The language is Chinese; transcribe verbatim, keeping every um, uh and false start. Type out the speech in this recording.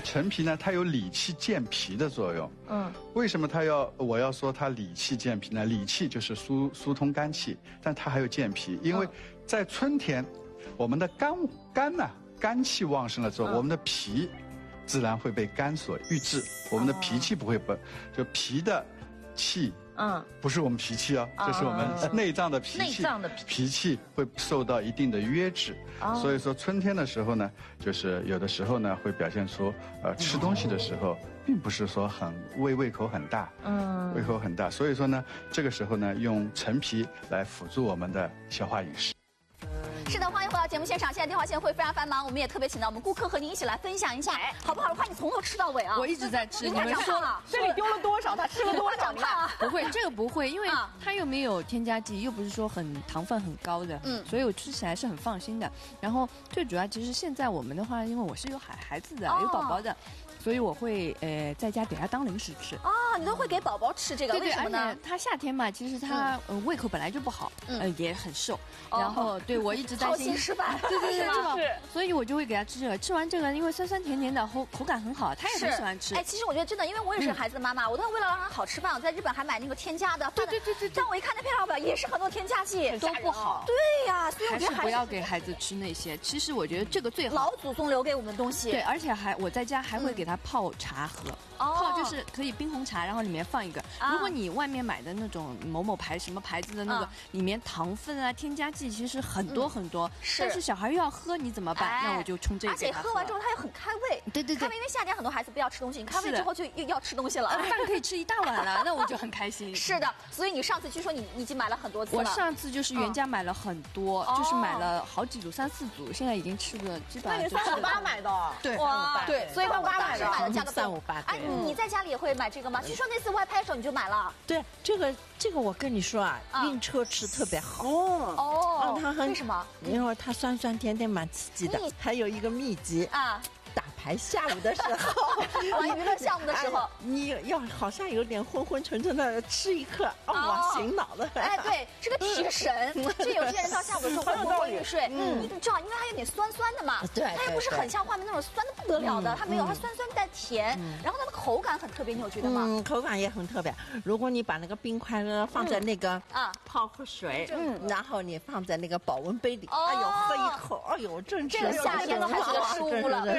陈皮呢，它有理气健脾的作用。 嗯， 为什么它要我要说它理气健脾呢？理气就是疏疏通肝气，但它还有健脾，因为在春天，我们的肝肝呢、肝气旺盛了之后，我们的脾自然会被肝所郁滞，我们的脾气不会不就脾的气。嗯，不是我们脾气哦，这是我们内脏的脾气。内脏的脾脾气会受到一定的约制，所以说春天的时候呢，就是有的时候呢会表现出，呃，吃东西的时候并不是说很胃胃口很大，嗯，胃口很大，所以说呢，这个时候呢用陈皮来辅助我们的消化饮食。 是的，欢迎回到节目现场。现在电话线会非常繁忙，我们也特别请到我们顾客和您一起来分享一下，好不好？我怕你从头吃到尾啊！ 我一直在吃， 你们说了， 这里丢了多少，他吃了多少？ 长胖啊？ 不会，这个不会，因为它又没有添加剂，又不是说很糖分很高的，嗯，所以我吃起来是很放心的。然后最主要，其实现在我们的话，因为我是有孩孩子的，有宝宝的。所以我会呃在家给他当零食吃。 哦，你都会给宝宝吃这个？ 对对， 为什么呢？ 而且他夏天嘛，其实他呃胃口本来就不好，呃也很瘦。然后对我一直担心吃饭， 对对对， 是。 所以我就会给他吃这个。吃完这个，因为酸酸甜甜的，口口感很好，他也很喜欢吃。 哎，其实我觉得真的，因为我也是孩子的妈妈，我都为了让他好吃饭，我在日本还买那个添加的。 对对对对。 但我一看那配料表，也是很多添加剂， 都不好。 对呀，所以我觉得还是不要给孩子吃那些。其实我觉得这个最好。 老祖宗留给我们的东西。 对，而且还我在家还会给他泡茶。泡就是可以冰红茶，然后里面放一个。如果你外面买的那种某某牌什么牌子的那个，里面糖分啊、添加剂其实很多很多。是。但是小孩又要喝，你怎么办？那我就冲这个。 而且喝完之后他又很开胃。 对对对。 因为夏天很多孩子不要吃东西，你开胃之后就又要吃东西了。 饭可以吃一大碗了，那我就很开心。 是的，所以你上次据说你已经买了很多次了。 我上次就是原价买了很多，就是买了好几组，三四组，现在已经吃了基本上。 那你三五八买的？ 对， 哇， 对， 所以三五八买的，买的价格三五八。 哎，你在家里也会买这个吗？据说那次外拍的时候你就买了。 对，这个这个我跟你说啊，晕车吃特别好。 哦哦， 它很为什么？ 因为它酸酸甜甜蛮刺激的。还有一个秘籍啊。打牌下午的时候， 玩娱乐项目的时候， 你要好像有点昏昏沉沉的，吃一颗，哇，醒脑的。 哎，对，是个提神。就有些人到下午的时候会昏昏欲睡，嗯，你知道，因为它有点酸酸的嘛， 对， 它又不是很像外面那种酸的不得了的，它没有，它酸酸带甜，然后它的口感很特别，你有觉得吗？ 嗯，口感也很特别。如果你把那个冰块呢放在那个啊泡喝水，嗯，然后你放在那个保温杯里，哎呦，喝一口，哎呦，真是这个夏天的孩子的食物了。